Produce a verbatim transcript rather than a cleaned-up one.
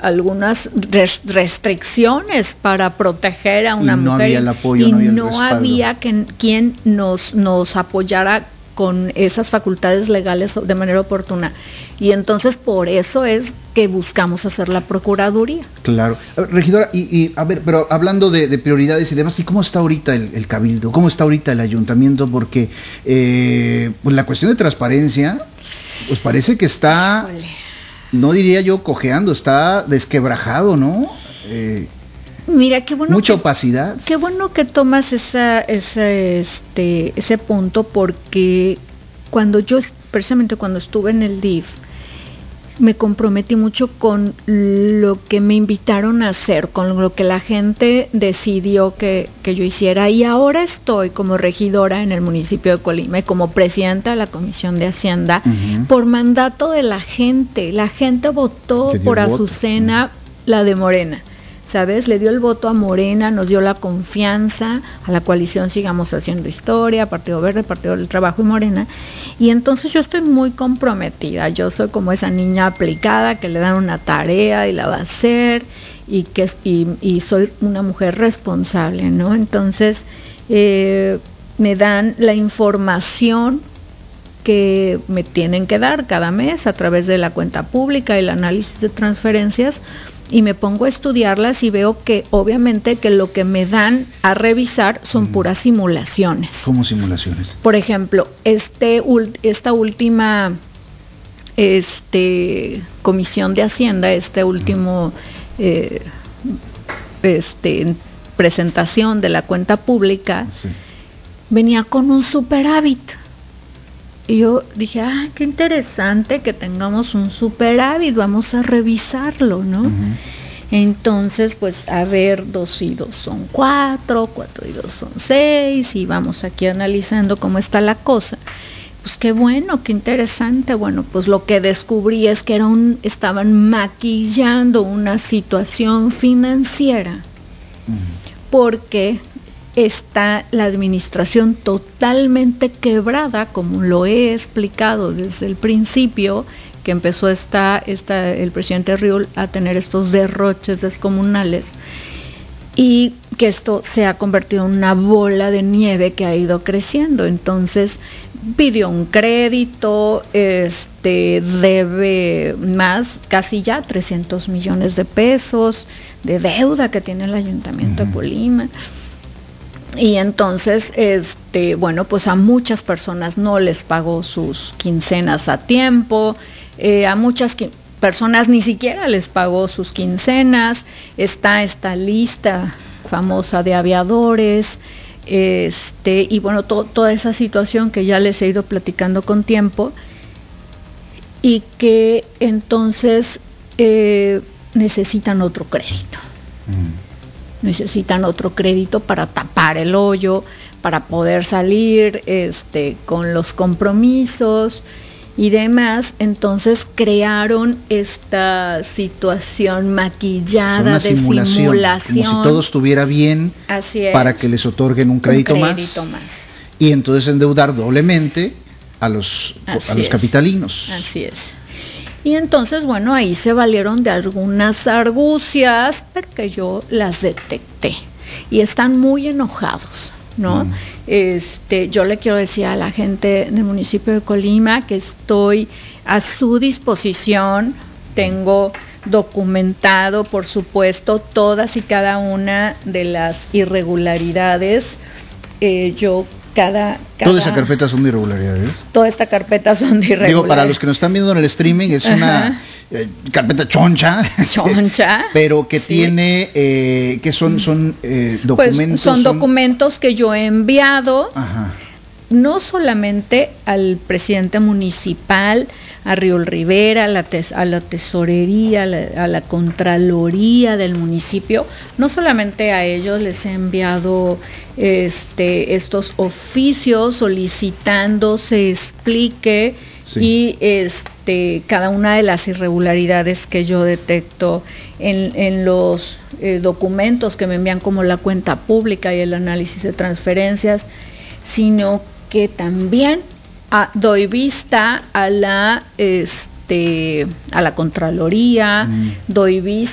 algunas res- restricciones para proteger a una y no mujer había el apoyo, y no había, el no había que, quien nos, nos apoyara con esas facultades legales de manera oportuna. Y entonces por eso es que buscamos hacer la Procuraduría. Claro. A ver, regidora, y, y a ver, pero hablando de, de prioridades y demás, ¿y cómo está ahorita el, el Cabildo? ¿Cómo está ahorita el ayuntamiento? Porque eh, pues la cuestión de transparencia, pues parece que está, Híjole. no diría yo cojeando, está desquebrajado, ¿no? Eh, Mira, qué bueno mucha que, opacidad. Qué bueno que tomas esa, esa, este, ese punto, porque cuando yo, precisamente cuando estuve en el D I F, me comprometí mucho con lo que me invitaron a hacer, con lo que la gente decidió que, que yo hiciera, y ahora estoy como regidora en el municipio de Colima y como presidenta de la Comisión de Hacienda, uh-huh. por mandato de la gente. La gente votó por Azucena, uh-huh. la de Morena, ¿sabes? Le dio el voto a Morena, nos dio la confianza, a la coalición Sigamos Haciendo Historia, Partido Verde, Partido del Trabajo y Morena, y entonces yo estoy muy comprometida. Yo soy como esa niña aplicada que le dan una tarea y la va a hacer, y que y, y soy una mujer responsable, ¿no? Entonces eh, me dan la información que me tienen que dar cada mes a través de la cuenta pública y el análisis de transferencias, y me pongo a estudiarlas y veo que obviamente que lo que me dan a revisar son mm. puras simulaciones. ¿Cómo simulaciones? Por ejemplo, este esta última este Comisión de Hacienda, este último mm. eh, este presentación de la cuenta pública, sí. venía con un superávit. Y yo dije, ah, qué interesante que tengamos un superávit, vamos a revisarlo, ¿no? Uh-huh. Entonces, pues, a ver, dos y dos son cuatro, cuatro y dos son seis, y vamos aquí analizando cómo está la cosa. Pues qué bueno, qué interesante. Bueno, pues lo que descubrí es que era un, estaban maquillando una situación financiera, uh-huh. porque está la administración totalmente quebrada, como lo he explicado desde el principio, que empezó esta, esta, el presidente Riul a tener estos derroches descomunales, y que esto se ha convertido en una bola de nieve que ha ido creciendo. Entonces pidió un crédito, este debe más, casi ya trescientos millones de pesos de deuda que tiene el Ayuntamiento uh-huh. de Colima. Y entonces, este, bueno, pues a muchas personas no les pagó sus quincenas a tiempo, eh, a muchas qui- personas ni siquiera les pagó sus quincenas. Está esta lista famosa de aviadores, este, y bueno, to- toda esa situación que ya les he ido platicando con tiempo, y que entonces eh, necesitan otro crédito. Mm. necesitan otro crédito para tapar el hoyo, para poder salir este, con los compromisos y demás. Entonces crearon esta situación maquillada una de simulación, simulación, como si todo estuviera bien, así es, para que les otorguen un crédito, un crédito más, más, y entonces endeudar doblemente a los, a los capitalinos. Así es. Y entonces, bueno, ahí se valieron de algunas argucias, pero que yo las detecté. Y están muy enojados, ¿no? Mm. Este, yo le quiero decir a la gente del municipio de Colima que estoy a su disposición. Tengo documentado, por supuesto, todas y cada una de las irregularidades. Eh, yo Cada, cada, ¿Toda esa carpeta son de irregularidades? Toda esta carpeta son de irregularidades. Digo, para los que nos están viendo en el streaming, es una eh, carpeta choncha. Choncha. Pero que sí. tiene, eh, que son, son eh, documentos. Pues son, son documentos que yo he enviado, Ajá. no solamente al presidente municipal, a Riul Rivera, a la, tes, a la tesorería, a la, a la contraloría del municipio. No solamente a ellos les he enviado este, estos oficios solicitando se explique sí. y este, cada una de las irregularidades que yo detecto en, en los eh, documentos que me envían, como la cuenta pública y el análisis de transferencias, sino que también Ah, doy vista a la este a la Contraloría, mm. doy vista